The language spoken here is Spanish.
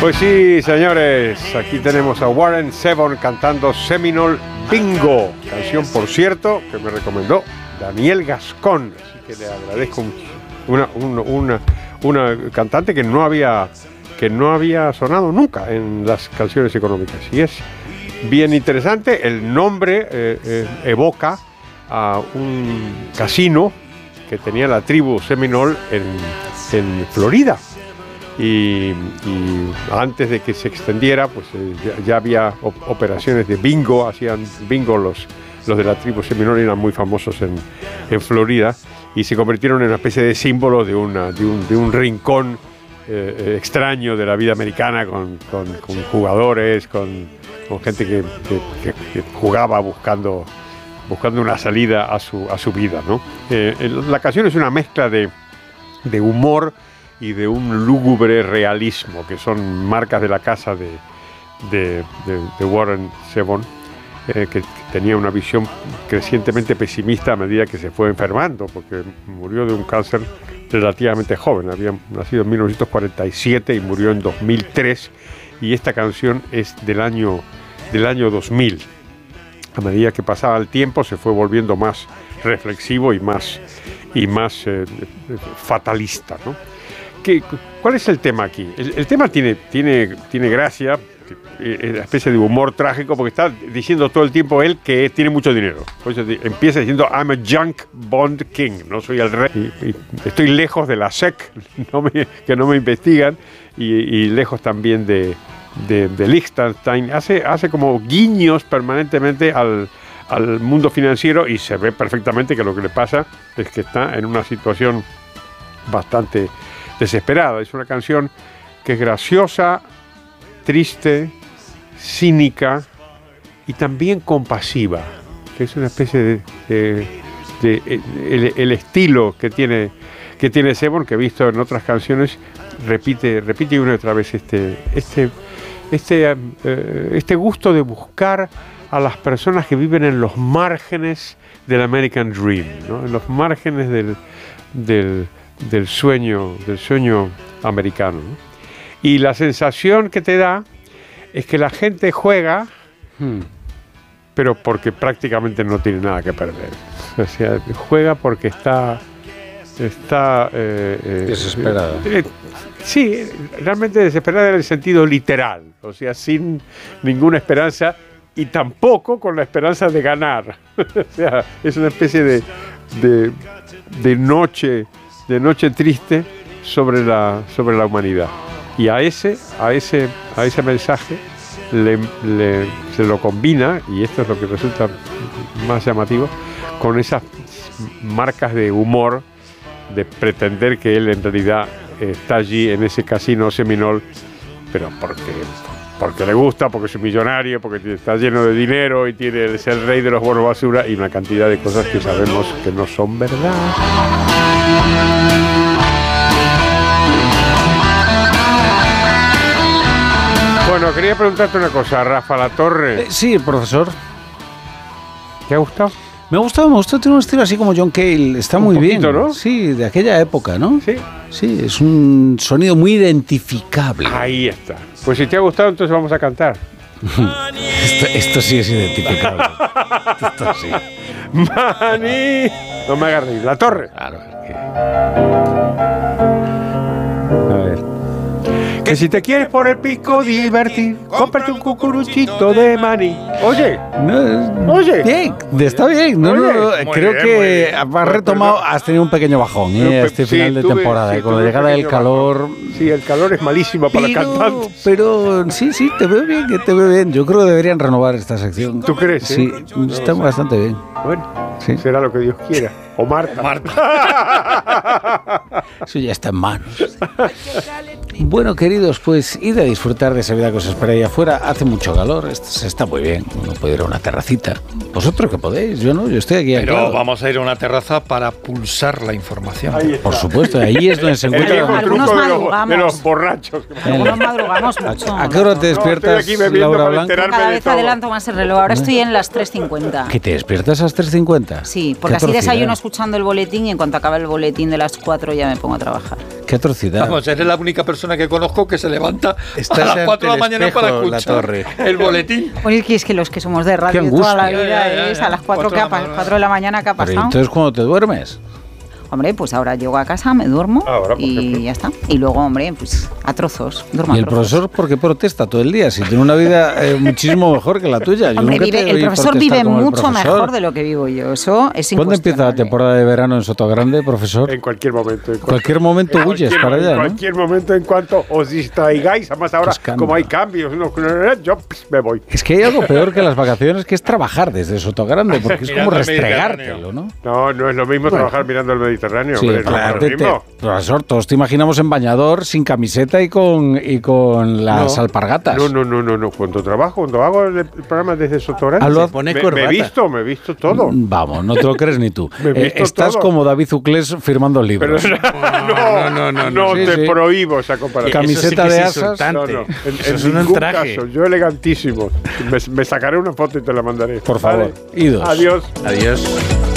Pues sí, señores, aquí tenemos a Warren Zevon cantando Seminole Bingo, canción, por cierto, que me recomendó Daniel Gascón, así que le agradezco mucho. Una cantante que no había sonado nunca en las canciones económicas, y es bien interesante. El nombre evoca a un casino que tenía la tribu Seminole en Florida. Y antes de que se extendiera, pues ya había operaciones de bingo, hacían bingo los de la tribu Seminole, eran muy famosos en Florida, y se convirtieron en una especie de símbolo de un rincón extraño de la vida americana, con jugadores, con gente que jugaba buscando una salida a su vida, ¿no? La canción es una mezcla de humor y de un lúgubre realismo, que son marcas de la casa de Warren Zevon, que tenía una visión crecientemente pesimista a medida que se fue enfermando, porque murió de un cáncer relativamente joven. Había nacido en 1947 y murió en 2003, y esta canción es del año 2000. A medida que pasaba el tiempo se fue volviendo más reflexivo y más fatalista, ¿no? ¿Cuál es el tema aquí? El tema tiene gracia, una especie de humor trágico, porque está diciendo todo el tiempo él que tiene mucho dinero. Pues empieza diciendo I'm a junk bond king, no soy el rey, y estoy lejos de la SEC, que no me investigan, y lejos también de Liechtenstein. Hace como guiños permanentemente al mundo financiero, y se ve perfectamente que lo que le pasa es que está en una situación bastante desesperada. Es una canción que es graciosa, triste, cínica y también compasiva, que es una especie de el estilo que tiene Zevon, que he visto en otras canciones, repite una y otra vez este gusto de buscar a las personas que viven en los márgenes del American Dream, ¿no? En los márgenes del sueño americano, ¿no? Y la sensación que te da es que la gente juega, pero porque prácticamente no tiene nada que perder. O sea, juega porque está desesperada. Sí, realmente desesperada en el sentido literal, o sea, sin ninguna esperanza, y tampoco con la esperanza de ganar. O sea, es una especie de noche triste sobre la humanidad. Y a ese mensaje se lo combina, y esto es lo que resulta más llamativo, con esas marcas de humor, de pretender que él en realidad está allí en ese casino Seminole, pero porque le gusta, porque es un millonario, porque está lleno de dinero y es el rey de los bonos basura, y una cantidad de cosas que sabemos que no son verdad. Bueno, quería preguntarte una cosa, Rafa Latorre. Sí, profesor. ¿Te ha gustado? Me ha gustado, tiene un estilo así como John Cale, está muy bien, ¿no? Sí, de aquella época, ¿no? Sí. Sí, es un sonido muy identificable. Ahí está. Pues si te ha gustado, entonces vamos a cantar. Esto sí es identificable. Esto sí. Mani. No me hagas reír. La Torre. Claro, es que... A ver. Que si te quieres por el pico divertir, cómprate un cucuruchito de maní. Oye. Oye. Bien, está bien. Creo bien, que has retomado, has tenido un pequeño bajón este final de temporada. Con la llegada del calor. Sí, el calor es malísimo para cantantes. Pero sí, te veo bien, Yo creo que deberían renovar esta sección. ¿Tú crees? Sí, está bastante bien. Bueno, sí. Será lo que Dios quiera. O Marta. Eso ya está en manos. Bueno, queridos, pues id a disfrutar de esa vida que os espera ahí afuera. Hace mucho calor, se está muy bien. Uno puede ir a una terracita. Vosotros que podéis, yo no, yo estoy aquí. Pero vamos a ir a una terraza para pulsar la información. Por supuesto, ahí es donde se encuentra. Algunos madrugamos. De los borrachos. Algunos madrugamos mucho. ¿A qué hora te despiertas, Laura Blanco? Cada vez adelanto más el reloj. Ahora estoy en las 3:50. ¿Que te despiertas a las 3:50? Sí, porque así desayuno escuchando el boletín, y en cuanto acabe el boletín de las 4 ya me pongo a trabajar. ¡Qué atrocidad! Vamos, eres la única persona persona que conozco que se levanta Estás a las 4 de la ante el mañana para espejo, la escuchar torre. el boletín. Oye, que es que los que somos de radio Qué toda la angustia. vida es a las 4 de la mañana que ha Pero pasado. entonces, ¿cuándo te duermes? Hombre, pues ahora llego a casa, me duermo Ahora, por y ejemplo. ya está. Y luego, hombre, pues a trozos. Duermo ¿Y a el trozos. profesor por qué protesta todo el día? Si tiene una vida muchísimo mejor que la tuya. Yo Hombre, nunca te el oí profesor protestar vive como el mucho profesor. mejor de lo que vivo yo. Eso es ¿Cuándo empieza la incuestionable. temporada de verano en Sotogrande, profesor? En cualquier momento. En Cualquier momento en huyes cualquier- para allá, En ¿no? cualquier momento, en cuanto os distraigáis, además ahora, Qué escándalo. como hay cambios, yo me voy. Es que hay algo peor que las vacaciones, que es trabajar desde Sotogrande, porque es como Mirando el restregártelo, ¿no? No es lo mismo trabajar mirando el Mediterráneo. Sí, hombre, no claro. es lo mismo. Profesor, todos te imaginamos en bañador, sin camiseta y con las No. alpargatas. No. Cuando hago el programa desde Sotogrande, Ah, lo- Pone me corbata. he visto todo. Vamos, no te lo crees ni tú. Me he visto Estás todo. como David Uclés firmando Pero libros. no, Sí, te sí. prohíbo esa comparación. Camiseta Eso sí que de es asas. insultante. En Eso es un ningún traje. caso. Yo elegantísimo. Me sacaré una foto y te la mandaré. Por favor, Vale. idos. Adiós. Adiós.